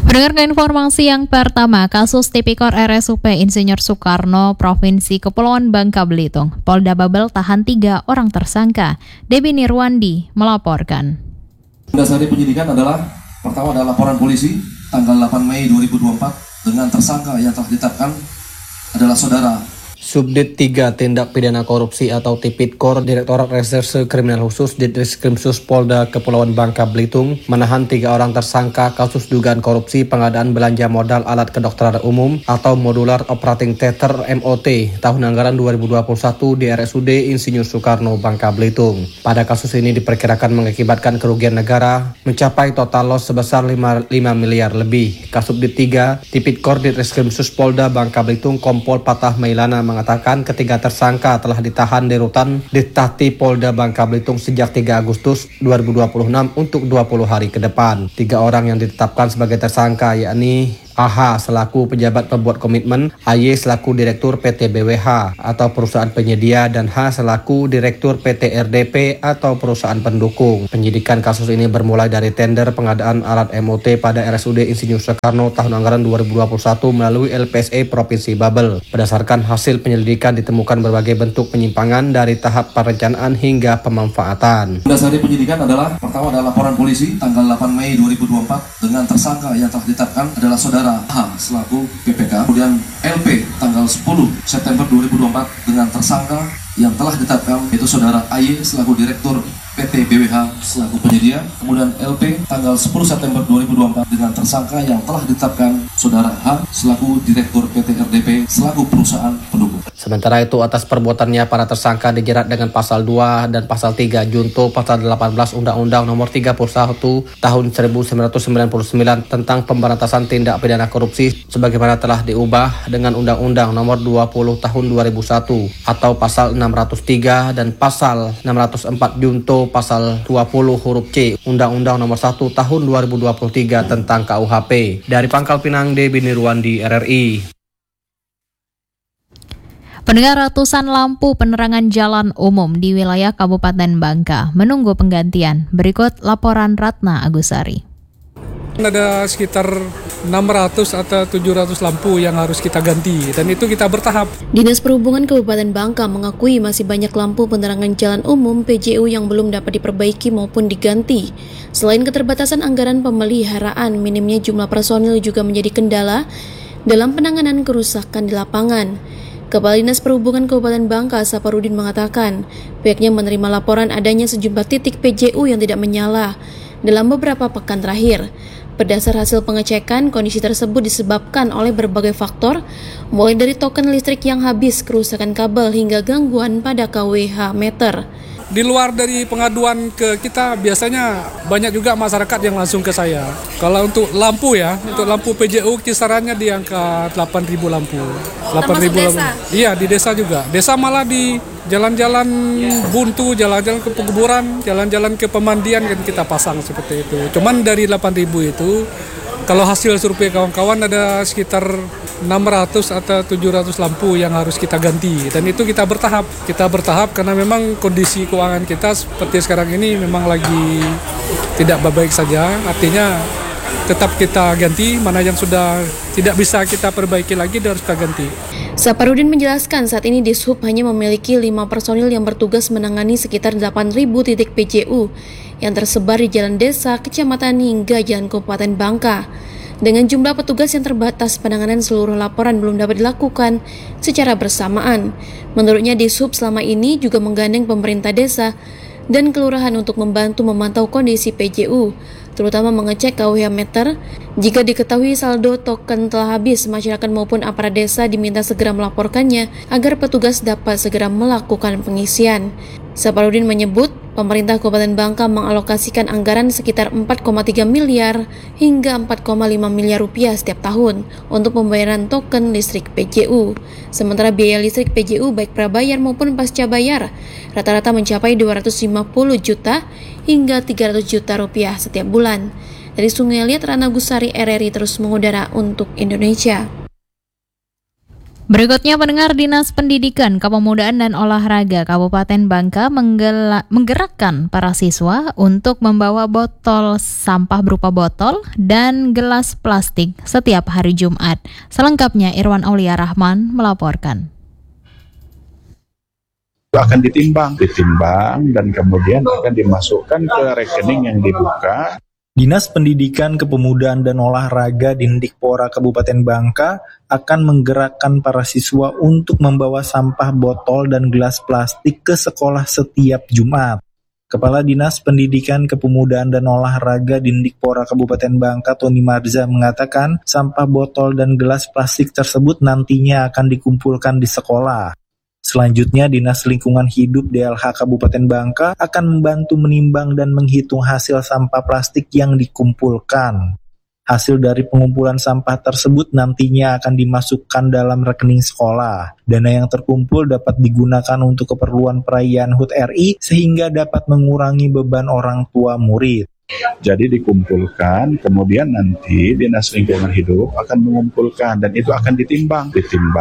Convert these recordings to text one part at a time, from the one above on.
Pendengar ke informasi yang pertama, kasus tipikor RSUP Insinyur Soekarno, Provinsi Kepulauan Bangka Belitung. Polda Babel tahan 3 orang tersangka. Debbie Nirwandi melaporkan. Dasari penyidikan adalah, pertama adalah laporan polisi tanggal 8 Mei 2024 dengan tersangka yang telah ditetapkan adalah saudara Subdit 3 Tindak Pidana Korupsi atau Tipidkor Direktorat Reserse Kriminal Khusus Ditreskrimsus Polda Kepulauan Bangka Belitung menahan 3 orang tersangka kasus dugaan korupsi pengadaan belanja modal alat kedokteran umum atau Modular Operating Theater MOT tahun anggaran 2021 di RSUD Insinyur Soekarno Bangka Belitung. Pada kasus ini diperkirakan mengakibatkan kerugian negara mencapai total loss sebesar 5 miliar lebih. Kasubdit 3 Tipidkor Ditreskrimsus Polda Bangka Belitung Kompol Patah Mailana mengatakan ketiga tersangka telah ditahan di rutan Ditahti Polda Bangka Belitung sejak 3 Agustus 2026 untuk 20 hari ke depan. 3 orang yang ditetapkan sebagai tersangka yakni AH selaku pejabat pembuat komitmen, AY selaku direktur PT BWH atau perusahaan penyedia, dan H selaku direktur PT RDP atau perusahaan pendukung. Penyidikan kasus ini bermulai dari tender pengadaan alat MOT pada RSUD Insinyur Soekarno tahun anggaran 2021 melalui LPSE Provinsi Babel. Berdasarkan hasil penyelidikan ditemukan berbagai bentuk penyimpangan dari tahap perencanaan hingga pemanfaatan. Dasari penyidikan adalah, pertama adalah laporan polisi tanggal 8 Mei 2024 dengan tersangka yang telah ditetapkan adalah saudara H selaku PPK, kemudian LP tanggal 10 September 2024 dengan tersangka yang telah ditetapkan yaitu saudara AY selaku direktur PT BWH selaku penyedia, kemudian LP tanggal 10 September 2024 dengan tersangka yang telah ditetapkan saudara H selaku direktur PT RDP selaku perusahaan pendukung. Sementara itu atas perbuatannya para tersangka dijerat dengan pasal 2 dan pasal 3 junto pasal 18 Undang-Undang Nomor 31 Tahun 1999 tentang pemberantasan tindak pidana korupsi sebagaimana telah diubah dengan Undang-Undang Nomor 20 Tahun 2001 atau pasal 603 dan pasal 604 junto pasal 20 huruf C Undang-Undang Nomor 1 Tahun 2023 tentang KUHP. Dari Pangkal Pinang, Debbie Nirwandi, RRI. Pendengar, ratusan lampu penerangan jalan umum di wilayah Kabupaten Bangka menunggu penggantian. Berikut laporan Ratna Agusari. Ada sekitar 600 atau 700 lampu yang harus kita ganti dan itu kita bertahap. Dinas Perhubungan Kabupaten Bangka mengakui masih banyak lampu penerangan jalan umum PJU yang belum dapat diperbaiki maupun diganti. Selain keterbatasan anggaran pemeliharaan, minimnya jumlah personil juga menjadi kendala dalam penanganan kerusakan di lapangan. Kepala Dinas Perhubungan Kabupaten Bangka, Saparudin mengatakan, pihaknya menerima laporan adanya sejumlah titik PJU yang tidak menyala dalam beberapa pekan terakhir. Berdasar hasil pengecekan, kondisi tersebut disebabkan oleh berbagai faktor, mulai dari token listrik yang habis, kerusakan kabel, hingga gangguan pada KWH meter. Di luar dari pengaduan ke kita, biasanya banyak juga masyarakat yang langsung ke saya. Kalau untuk lampu ya, untuk lampu PJU kisarannya di angka 8.000 lampu. 8.000 lampu. Iya, di desa juga. Desa malah di jalan-jalan buntu, jalan-jalan ke pekuburan, jalan-jalan ke pemandian kan kita pasang seperti itu. Cuman dari 8.000 itu, kalau hasil survei kawan-kawan ada sekitar 600 atau 700 lampu yang harus kita ganti. Dan itu kita bertahap karena memang kondisi keuangan kita seperti sekarang ini memang lagi tidak baik saja. Artinya tetap kita ganti, mana yang sudah tidak bisa kita perbaiki lagi harus kita ganti. Saparudin menjelaskan saat ini Dishub hanya memiliki 5 personil yang bertugas menangani sekitar 8.000 titik PJU yang tersebar di jalan desa, kecamatan hingga jalan Kabupaten Bangka. Dengan jumlah petugas yang terbatas, penanganan seluruh laporan belum dapat dilakukan secara bersamaan. Menurutnya Dishub selama ini juga menggandeng pemerintah desa dan kelurahan untuk membantu memantau kondisi PJU, terutama mengecek KWH meter. Jika diketahui saldo token telah habis, masyarakat maupun aparat desa diminta segera melaporkannya agar petugas dapat segera melakukan pengisian. Saparudin menyebut, pemerintah Kabupaten Bangka mengalokasikan anggaran sekitar 4,3 miliar hingga 4,5 miliar rupiah setiap tahun untuk pembayaran token listrik PJU. Sementara biaya listrik PJU baik prabayar maupun pasca bayar rata-rata mencapai 250 juta hingga 300 juta rupiah setiap bulan. Dari Sungai Liat, Ratna Agusari, RRI terus mengudara untuk Indonesia. Berikutnya, pendengar, Dinas Pendidikan, Kepemudaan dan Olahraga Kabupaten Bangka menggerakkan para siswa untuk membawa botol sampah berupa botol dan gelas plastik setiap hari Jumat. Selengkapnya Irwan Aulia Rahman melaporkan. Akan ditimbang dan kemudian akan dimasukkan ke rekening yang dibuka. Dinas Pendidikan, Kepemudaan dan Olahraga Dindikpora Kabupaten Bangka akan menggerakkan para siswa untuk membawa sampah botol dan gelas plastik ke sekolah setiap Jumat. Kepala Dinas Pendidikan, Kepemudaan dan Olahraga Dindikpora Kabupaten Bangka, Tony Marza, mengatakan sampah botol dan gelas plastik tersebut nantinya akan dikumpulkan di sekolah. Selanjutnya, Dinas Lingkungan Hidup DLH Kabupaten Bangka akan membantu menimbang dan menghitung hasil sampah plastik yang dikumpulkan. Hasil dari pengumpulan sampah tersebut nantinya akan dimasukkan dalam rekening sekolah. Dana yang terkumpul dapat digunakan untuk keperluan perayaan HUT RI sehingga dapat mengurangi beban orang tua murid. Jadi dikumpulkan, kemudian nanti Dinas Lingkungan Hidup akan mengumpulkan dan itu akan ditimbang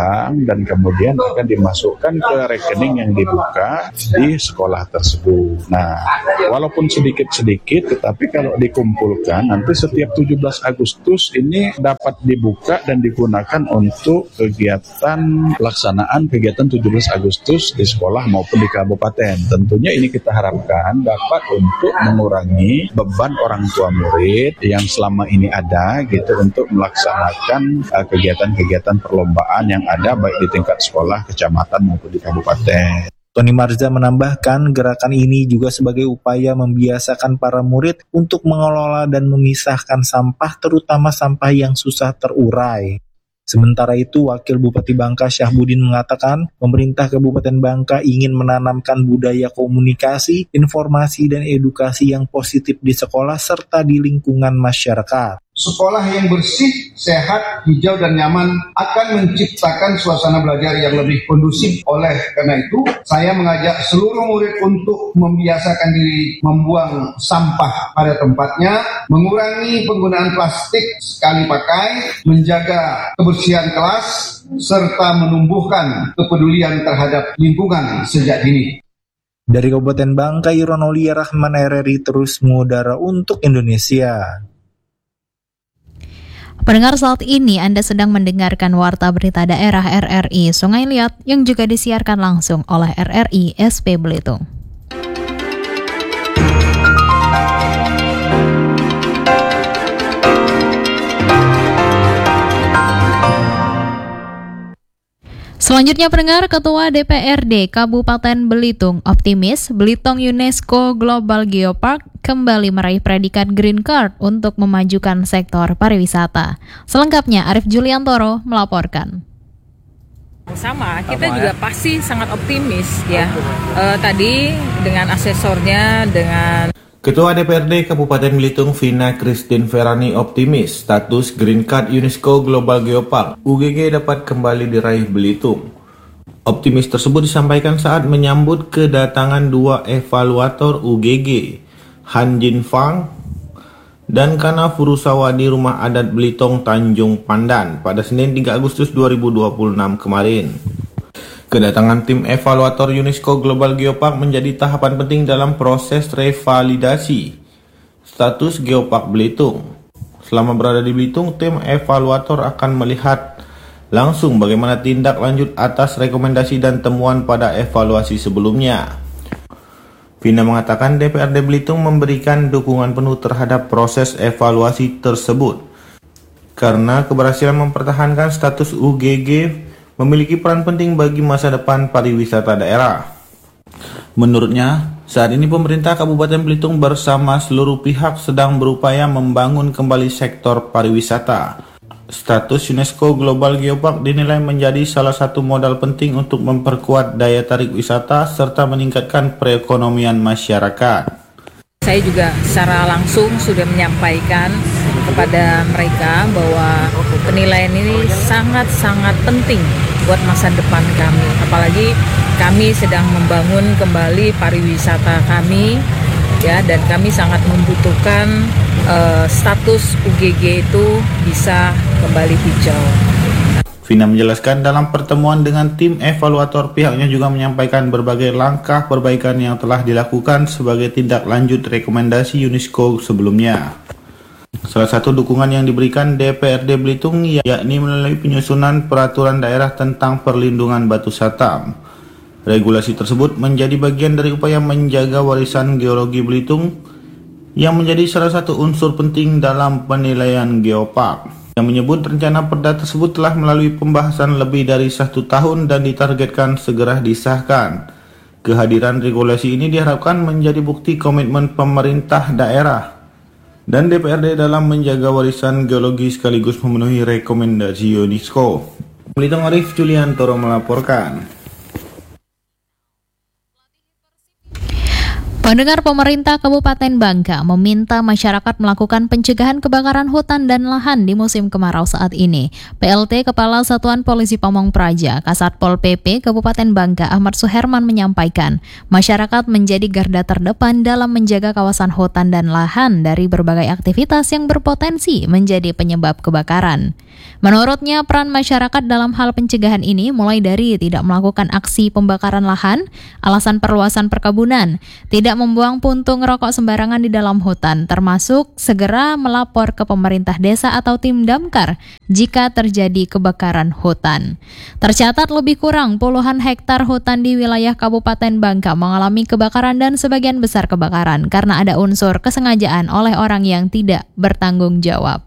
dan kemudian akan dimasukkan ke rekening yang dibuka di sekolah tersebut. Nah, walaupun sedikit-sedikit, tetapi kalau dikumpulkan nanti setiap 17 Agustus ini dapat dibuka dan digunakan untuk kegiatan pelaksanaan kegiatan 17 Agustus di sekolah maupun di kabupaten. Tentunya ini kita harapkan dapat untuk mengurangi beban orang tua murid yang selama ini ada gitu untuk melaksanakan kegiatan-kegiatan perlombaan yang ada baik di tingkat sekolah, kecamatan maupun di kabupaten. Tony Marza menambahkan gerakan ini juga sebagai upaya membiasakan para murid untuk mengelola dan memisahkan sampah, terutama sampah yang susah terurai. Sementara itu, Wakil Bupati Bangka Syahbudin mengatakan pemerintah Kabupaten Bangka ingin menanamkan budaya komunikasi, informasi, dan edukasi yang positif di sekolah serta di lingkungan masyarakat. Sekolah yang bersih, sehat, hijau, dan nyaman akan menciptakan suasana belajar yang lebih kondusif. Oleh karena itu, saya mengajak seluruh murid untuk membiasakan diri membuang sampah pada tempatnya, mengurangi penggunaan plastik sekali pakai, menjaga kebersihan kelas, serta menumbuhkan kepedulian terhadap lingkungan sejak dini. Dari Kabupaten Bangka, Irwan Aulia Rahman, RRI terus mengudara untuk Indonesia. Pendengar, saat ini Anda sedang mendengarkan Warta Berita Daerah RRI Sungai Liat yang juga disiarkan langsung oleh RRI SP Belitung. Selanjutnya, pendengar, Ketua DPRD Kabupaten Belitung optimis Belitung UNESCO Global Geopark kembali meraih predikat Green Card untuk memajukan sektor pariwisata. Selengkapnya Arif Juliantoro melaporkan. Sama, kita juga pasti sangat optimis ya. Tadi dengan asesornya, dengan Ketua DPRD Kabupaten Belitung Vina Christine Ferrani optimis status Green Card UNESCO Global Geopark UGG dapat kembali diraih Belitung. Optimis tersebut disampaikan saat menyambut kedatangan dua evaluator UGG, Han Jin Fang dan Kana Furusawa di Rumah Adat Belitung Tanjung Pandan pada Senin 3 Agustus 2026 kemarin. Kedatangan tim evaluator UNESCO Global Geopark menjadi tahapan penting dalam proses revalidasi status Geopark Belitung. Selama berada di Belitung, tim evaluator akan melihat langsung bagaimana tindak lanjut atas rekomendasi dan temuan pada evaluasi sebelumnya. Vina mengatakan DPRD Belitung memberikan dukungan penuh terhadap proses evaluasi tersebut karena keberhasilan mempertahankan status UGG memiliki peran penting bagi masa depan pariwisata daerah. Menurutnya, saat ini pemerintah Kabupaten Belitung bersama seluruh pihak sedang berupaya membangun kembali sektor pariwisata. Status UNESCO Global Geopark dinilai menjadi salah satu modal penting untuk memperkuat daya tarik wisata serta meningkatkan perekonomian masyarakat. saya juga secara langsung sudah menyampaikan kepada mereka bahwa penilaian ini sangat-sangat penting buat masa depan kami. Apalagi kami sedang membangun kembali pariwisata kami, ya, dan kami sangat membutuhkan status UGG itu bisa kembali hijau. Vina menjelaskan dalam pertemuan dengan tim evaluator pihaknya juga menyampaikan berbagai langkah perbaikan yang telah dilakukan sebagai tindak lanjut rekomendasi UNESCO sebelumnya. Salah satu dukungan yang diberikan DPRD Belitung yakni melalui penyusunan peraturan daerah tentang perlindungan batu satam. Regulasi tersebut menjadi bagian dari upaya menjaga warisan geologi Belitung yang menjadi salah satu unsur penting dalam penilaian geopark. Yang menyebut rencana perda tersebut telah melalui pembahasan lebih dari 1 tahun dan ditargetkan segera disahkan. Kehadiran regulasi ini diharapkan menjadi bukti komitmen pemerintah daerah dan DPRD dalam menjaga warisan geologi sekaligus memenuhi rekomendasi UNESCO. Belitung Arif Juliantoro melaporkan. Pendengar, pemerintah Kabupaten Bangka meminta masyarakat melakukan pencegahan kebakaran hutan dan lahan di musim kemarau saat ini. PLT Kepala Satuan Polisi Pamong Praja, Kasatpol PP Kabupaten Bangka Ahmad Suherman menyampaikan, masyarakat menjadi garda terdepan dalam menjaga kawasan hutan dan lahan dari berbagai aktivitas yang berpotensi menjadi penyebab kebakaran. Menurutnya, peran masyarakat dalam hal pencegahan ini mulai dari tidak melakukan aksi pembakaran lahan, alasan perluasan perkebunan, tidak membuang puntung rokok sembarangan di dalam hutan, termasuk segera melapor ke pemerintah desa atau tim damkar jika terjadi kebakaran hutan. Tercatat lebih kurang puluhan hektar hutan di wilayah Kabupaten Bangka mengalami kebakaran dan sebagian besar kebakaran karena ada unsur kesengajaan oleh orang yang tidak bertanggung jawab.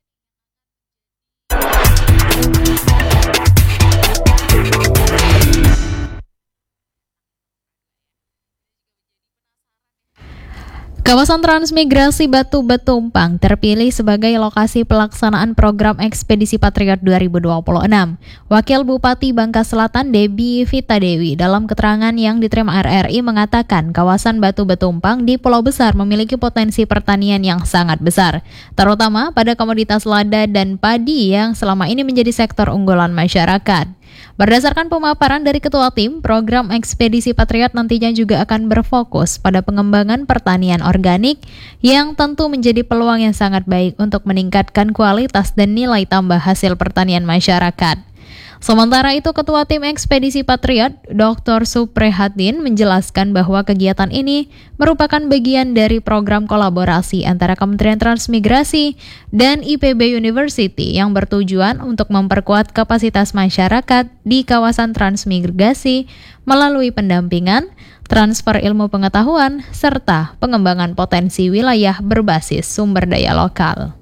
Kawasan Transmigrasi Batu Betumpang terpilih sebagai lokasi pelaksanaan program Ekspedisi Patriot 2026. Wakil Bupati Bangka Selatan Debbie Vita Dewi dalam keterangan yang diterima RRI mengatakan kawasan Batu Betumpang di Pulau Besar memiliki potensi pertanian yang sangat besar, terutama pada komoditas lada dan padi yang selama ini menjadi sektor unggulan masyarakat. Berdasarkan pemaparan dari Ketua Tim, program Ekspedisi Patriot nantinya juga akan berfokus pada pengembangan pertanian organik yang tentu menjadi peluang yang sangat baik untuk meningkatkan kualitas dan nilai tambah hasil pertanian masyarakat. Sementara itu, Ketua Tim Ekspedisi Patriot, Dr. Suprihatin, menjelaskan bahwa kegiatan ini merupakan bagian dari program kolaborasi antara Kementerian Transmigrasi dan IPB University yang bertujuan untuk memperkuat kapasitas masyarakat di kawasan transmigrasi melalui pendampingan, transfer ilmu pengetahuan, serta pengembangan potensi wilayah berbasis sumber daya lokal.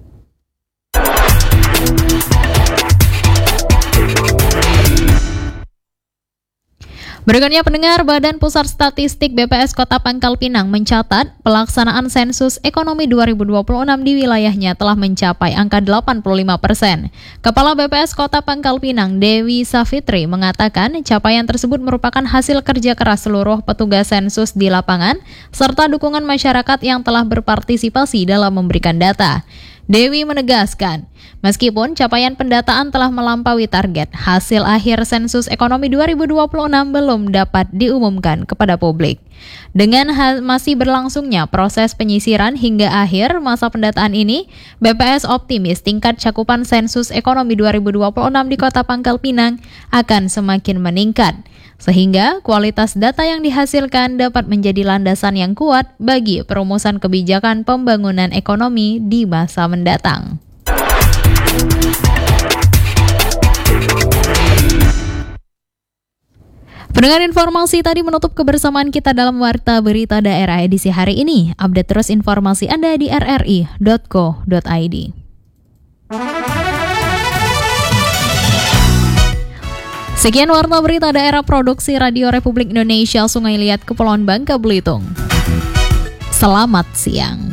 Berikutnya, pendengar, Badan Pusat Statistik BPS Kota Pangkal Pinang mencatat pelaksanaan sensus ekonomi 2026 di wilayahnya telah mencapai angka 85%. Kepala BPS Kota Pangkal Pinang, Dewi Safitri, mengatakan capaian tersebut merupakan hasil kerja keras seluruh petugas sensus di lapangan serta dukungan masyarakat yang telah berpartisipasi dalam memberikan data. Dewi menegaskan, meskipun capaian pendataan telah melampaui target, hasil akhir sensus ekonomi 2026 belum dapat diumumkan kepada publik. Dengan masih berlangsungnya proses penyisiran hingga akhir masa pendataan ini, BPS optimis tingkat cakupan sensus ekonomi 2026 di Kota Pangkal Pinang akan semakin meningkat, sehingga kualitas data yang dihasilkan dapat menjadi landasan yang kuat bagi perumusan kebijakan pembangunan ekonomi di masa mendatang. Pendengar, informasi tadi menutup kebersamaan kita dalam Warta Berita Daerah edisi hari ini. Update terus informasi Anda di rri.co.id. Sekian Warta Berita Daerah Produksi Radio Republik Indonesia Sungai Liat Kepulauan Bangka Belitung. Selamat siang.